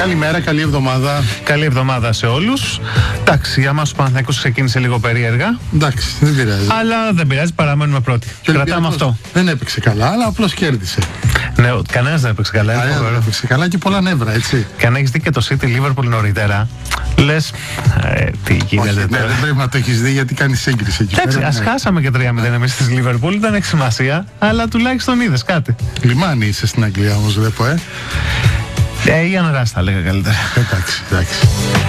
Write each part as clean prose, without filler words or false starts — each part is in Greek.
Καλημέρα, καλή εβδομάδα. Καλή εβδομάδα σε όλους. Εντάξει, για μας ο Παναθηναϊκός ξεκίνησε λίγο περίεργα. Εντάξει, δεν πειράζει. Αλλά δεν πειράζει, παραμένουμε πρώτοι. Κρατάμε αυτό. Δεν έπαιξε καλά, αλλά απλώς κέρδισε. Ναι, κανένας δεν έπαιξε καλά. Δεν έπαιξε καλά και πολλά νεύρα, έτσι. Και αν έχεις δει και το City Liverpool νωρίτερα, λες τι γίνεται. Όχι, ναι, δεν πρέπει να το έχεις δει γιατί κάνει σύγκριση εκεί. Εντάξει, ας χάσαμε και 3-0 εμείς της Liverpool, δεν έχει σημασία, αλλά τουλάχιστον είδες κάτι. Λιμάνι είσαι στην Αγγλία όμως, βλέπω, Ή Ανράς θα λέγα καλύτερα. Εντάξει.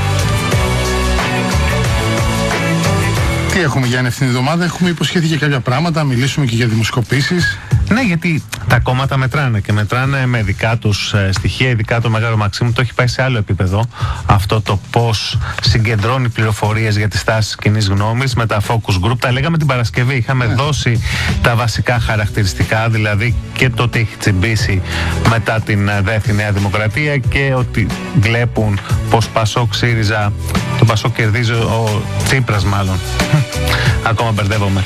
Τι έχουμε για αυτήν την εβδομάδα? Έχουμε υποσχεθεί και κάποια πράγματα, μιλήσουμε και για δημοσκοπήσεις. Ναι, γιατί τα κόμματα μετράνε και μετράνε με δικά τους στοιχεία, ειδικά το Μεγάλο Μαξίμου το έχει πάει σε άλλο επίπεδο. Αυτό το πώς συγκεντρώνει πληροφορίες για τις τάσεις κοινής γνώμης με τα focus group. Τα λέγαμε την Παρασκευή. Είχαμε δώσει τα βασικά χαρακτηριστικά, δηλαδή και το ότι έχει τσιμπήσει μετά την δεύτερη Νέα Δημοκρατία και ότι βλέπουν πως Πασόκ ΣΥΡΙΖΑ, το Πασόκ κερδίζει ο Τσίπρας μάλλον. Ακόμα μπερδεύομαι.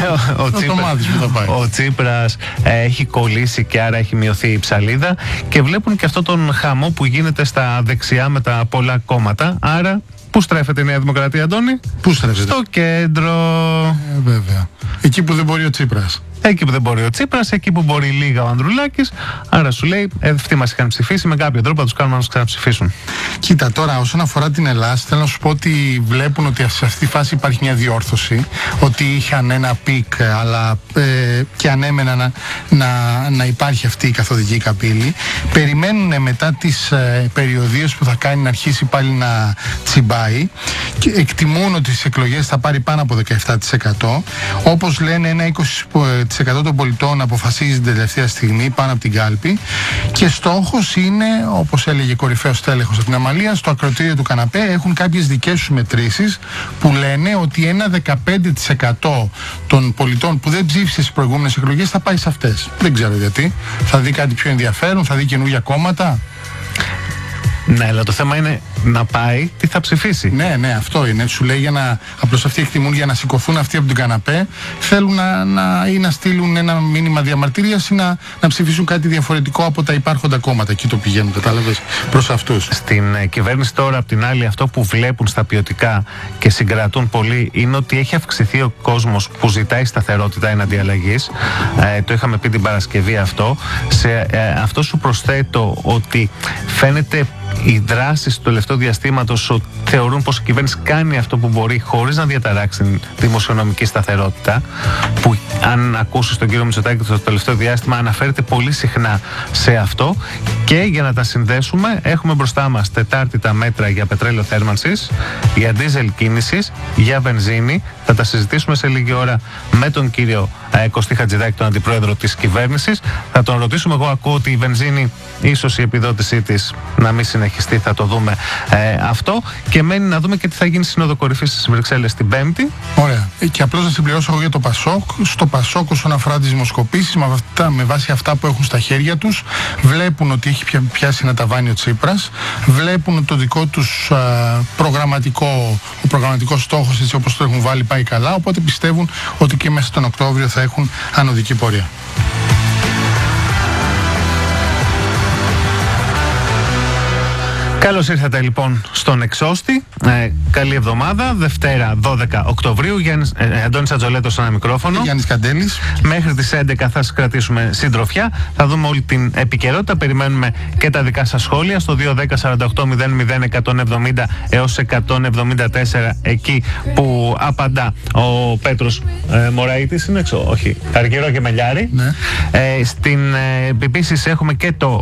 Ο Τσίπρας έχει κολλήσει και άρα έχει μειωθεί η ψαλίδα και βλέπουν και αυτό τον χαμό που γίνεται στα δεξιά με τα πολλά κόμματα. Άρα, πού στρέφεται η Νέα Δημοκρατία, Αντώνη? Πού στρέφεται? Στο κέντρο. Βέβαια. Εκεί που δεν μπορεί ο Τσίπρας. Εκεί που δεν μπορεί ο Τσίπρας, εκεί που μπορεί λίγα ο Ανδρουλάκης. Άρα σου λέει, αυτοί μας είχαν ψηφίσει, με κάποιο τρόπο θα τους κάνουμε να μας ξαναψηφίσουν. Κοίτα, τώρα όσον αφορά την Ελλάδα, θέλω να σου πω ότι βλέπουν ότι σε αυτή τη φάση υπάρχει μια διόρθωση. Ότι είχαν ένα πικ, αλλά και ανέμενα να υπάρχει αυτή η καθοδική καπύλη. Περιμένουν μετά τις περιοδίες που θα κάνει να αρχίσει πάλι να τσιμπάει. Και εκτιμούν ότι στις εκλογές θα πάρει πάνω από 17%. Όπως λένε, ένα 20% των πολιτών αποφασίζει την τελευταία στιγμή πάνω από την κάλπη και στόχος είναι, όπως έλεγε κορυφαίος τέλεχος από την Αμαλία, στο ακροτήριο του καναπέ έχουν κάποιες δικές τους μετρήσεις που λένε ότι ένα 15% των πολιτών που δεν ψήφισε στις προηγούμενες εκλογές θα πάει σε αυτές. Δεν ξέρω γιατί. Θα δει κάτι πιο ενδιαφέρον, θα δει καινούργια κόμματα. Ναι, αλλά το θέμα είναι να πάει, τι θα ψηφίσει. Ναι, αυτό είναι. Σου λέει για να. Απλώς αυτοί εκτιμούν για να σηκωθούν αυτοί από την καναπέ. Θέλουν να στείλουν ένα μήνυμα διαμαρτυρίας ή να ψηφίσουν κάτι διαφορετικό από τα υπάρχοντα κόμματα. Εκεί το πηγαίνουν, κατάλαβες, προς αυτούς. Στην κυβέρνηση τώρα, απ' την άλλη, αυτό που βλέπουν στα ποιοτικά και συγκρατούν πολύ είναι ότι έχει αυξηθεί ο κόσμος που ζητάει σταθερότητα εναντί αλλαγής. Το είχαμε πει την Παρασκευή αυτό. Σε αυτό σου προσθέτω ότι φαίνεται οι δράσεις του τελευταίου διαστήματος θεωρούν πως η κυβέρνηση κάνει αυτό που μπορεί χωρίς να διαταράξει την δημοσιονομική σταθερότητα, που αν ακούσεις τον κύριο Μητσοτάκη το τελευταίο διάστημα αναφέρεται πολύ συχνά σε αυτό. Και για να τα συνδέσουμε, έχουμε μπροστά μας Τετάρτη τα μέτρα για πετρέλαιο θέρμανσης, για ντίζελ κίνησης, για βενζίνη. Θα τα συζητήσουμε σε λίγη ώρα με τον κύριο Κωστή Χατζηδάκη, τον αντιπρόεδρο της κυβέρνησης. Θα τον ρωτήσουμε. Εγώ ακούω ότι η βενζίνη, ίσως η επιδότησή της να μην συνεχιστεί, θα το δούμε αυτό. Και μένει να δούμε και τι θα γίνει στη Σύνοδο Κορυφής στις Βρυξέλλες την Πέμπτη. Ωραία. Και απλώς να συμπληρώσω εγώ για το Πασόκ. Στο Πασόκ, όσον αφορά τις δημοσκοπήσεις, με βάση αυτά που έχουν στα χέρια τους, βλέπουν ότι έχει πιάσει ένα ταβάνι ο Τσίπρας. Βλέπουν το δικό τους προγραμματικό στόχος, έτσι όπως το έχουν βάλει, πάει καλά. Οπότε πιστεύουν ότι και μέσα τον Οκτώβριο θα έχουν ανωδική πορεία. Καλώς ήρθατε λοιπόν στον Εξώστη. Καλή εβδομάδα. Δευτέρα 12 Οκτωβρίου. Αντώνης Ατζολέτος στο ένα μικρόφωνο. Γιάννης Καντέλης. Μέχρι τις 11 θα σας κρατήσουμε συντροφιά. Θα δούμε όλη την επικαιρότητα. Περιμένουμε και τα δικά σας σχόλια στο 210-48-00-170 έως 174, εκεί που απαντά ο Πέτρος Μωραΐτης. Είναι έξω, όχι, Αργυρό και Μελιάρη. Ναι. Επίσης έχουμε και το